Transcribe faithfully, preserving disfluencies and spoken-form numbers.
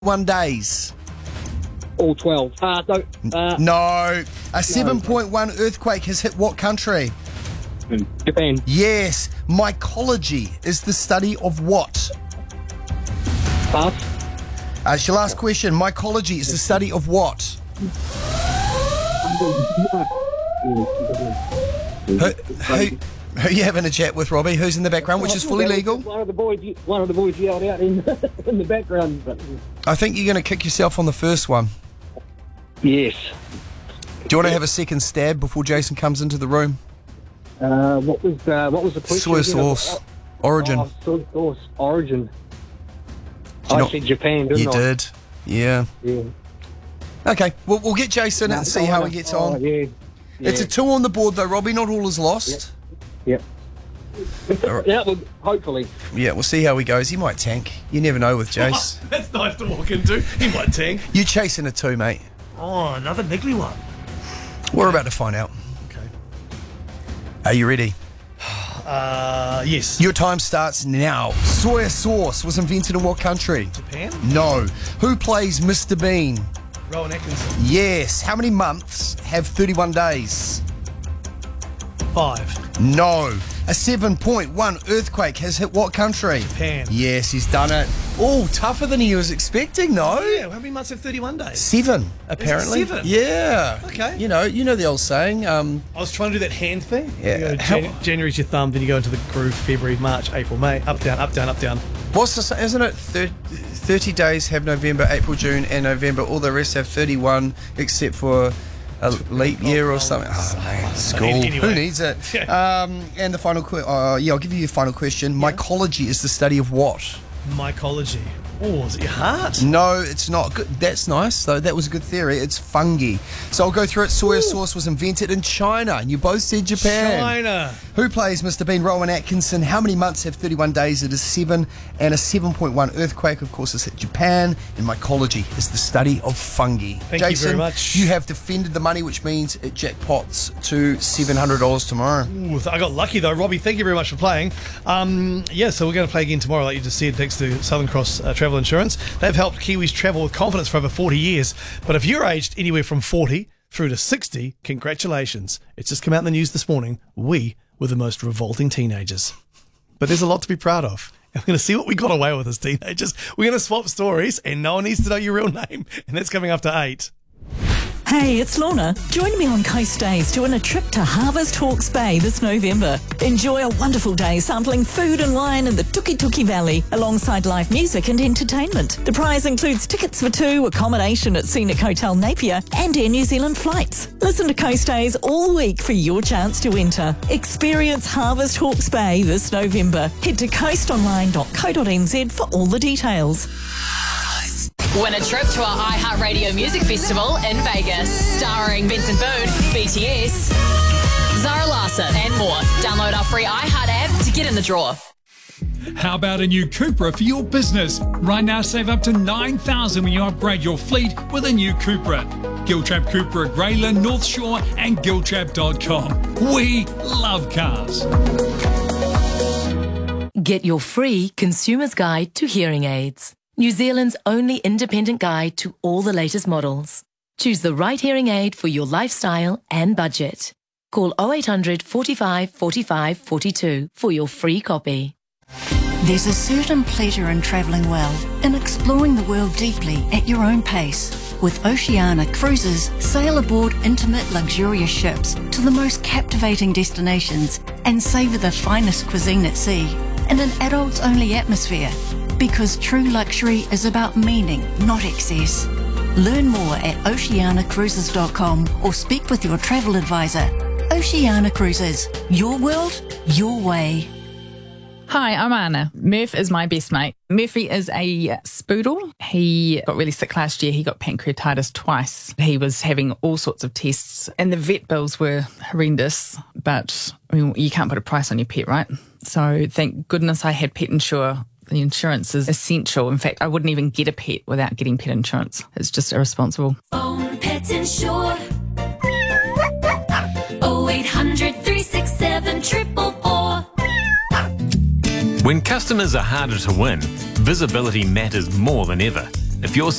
One days. All twelve. Uh, no. Uh, no. A seven point one earthquake has hit what country? Japan. Yes. Mycology is the study of what? Pass. Uh, it's your last question. Mycology is the study of what? who, who, who are you having a chat with, Robbie? Who's in the background, which is fully legal? One of the boys, one of the boys yelled out in, in the background. But... I think you're going to kick yourself on the first one. Yes. Do you want to have a second stab before Jason comes into the room? Uh, what was uh, what was the question? Soy sauce. Origin. Oh, soy sauce. Origin. You I not, said Japan, didn't you I? You did. Yeah. Yeah. Okay, we'll, we'll get Jason No, and see how he gets oh, on. Yeah. Yeah. It's a two on the board, though, Robbie. Not all is lost. Yep. Yep. Yeah, well, hopefully. Yeah, we'll see how he goes. He might tank. You never know with Jace. Oh, that's nice to walk into. He might tank. You're chasing a two, mate. Oh, another niggly one. We're about to find out. Okay. Are you ready? Uh, yes. Your time starts now. Soy sauce was invented in what country? Japan? No. Who plays Mister Bean? Rowan Atkinson. Yes. How many months have thirty-one days? Five. No. A seven point one earthquake has hit what country? Japan. Yes, he's done it. Oh, tougher than he was expecting, no? Yeah, how many months have thirty-one days? Seven, apparently. seven? Yeah. Okay. You know, you know the old saying. Um, I was trying to do that hand thing. Yeah. You go, How- Jan- January's your thumb, then you go into the groove, February, March, April, May, up, down, up, down, up, down. what's the, isn't it? thirty, thirty days have November, April, June, and November. All the rest have thirty-one, except for a leap year or something. Oh, man, school. Anyway. Who needs it? Um, and the final question. Uh, yeah, I'll give you your final question. Mycology is the study of what? Mycology. Oh, is it your heart? No, it's not. Good. That's nice, though. That was a good theory. It's fungi. So I'll go through it. Soy sauce was invented in China, and you both said Japan. China. Who plays Mister Bean? Rowan Atkinson. How many months have thirty-one days? It is seven. And a seven point one earthquake, of course, has hit Japan. And mycology is the study of fungi. Thank you Jason, very much. you have defended the money, which means it jackpots to seven hundred dollars tomorrow. Ooh, I got lucky though, Robbie. Thank you very much for playing. Um, yeah, so we're going to play again tomorrow, like you just said, thanks to Southern Cross uh, Travel Insurance. They've helped Kiwis travel with confidence for over forty years. But if you're aged anywhere from forty through to sixty, congratulations. It's just come out in the news this morning. We were the most revolting teenagers. But there's a lot to be proud of. And we're going to see what we got away with as teenagers. We're going to swap stories, and no one needs to know your real name. And that's coming after eight. Hey, it's Lorna. Join me on Coast Days to win a trip to Harvest Hawke's Bay this November. Enjoy a wonderful day sampling food and wine in the Tuki Tuki Valley alongside live music and entertainment. The prize includes tickets for two, accommodation at Scenic Hotel Napier and Air New Zealand flights. Listen to Coast Days all week for your chance to enter. Experience Harvest Hawke's Bay this November. Head to coast online dot co dot n z for all the details. Win a trip to our iHeartRadio Music Festival in Vegas, starring Benson Boone, B T S, Zara Larsson, and more. Download our free iHeart app to get in the draw. How about a new Cupra for your business? Right now, save up to nine thousand dollars when you upgrade your fleet with a new Cupra. Giltrap Cupra at Grayland, North Shore, and giltrap dot com. We love cars. Get your free consumer's guide to hearing aids. New Zealand's only independent guide to all the latest models. Choose the right hearing aid for your lifestyle and budget. Call oh eight hundred, forty-five, forty-five, forty-two for your free copy. There's a certain pleasure in travelling well, in exploring the world deeply at your own pace. With Oceania Cruises, sail aboard intimate, luxurious ships to the most captivating destinations and savour the finest cuisine at sea in an adults-only atmosphere. Because true luxury is about meaning, not excess. Learn more at oceania cruises dot com or speak with your travel advisor. Oceania Cruises, your world, your way. Hi, I'm Anna. Murph is my best mate. Murphy is a spoodle. He got really sick last year. He got pancreatitis twice. He was having all sorts of tests and the vet bills were horrendous, but I mean, you can't put a price on your pet, right? So thank goodness I had Pet Insure. The insurance is essential. In fact, I wouldn't even get a pet without getting pet insurance. It's just irresponsible. Own Pet Insure. oh eight hundred, three six seven, four four four. When customers are harder to win, visibility matters more than ever. If you're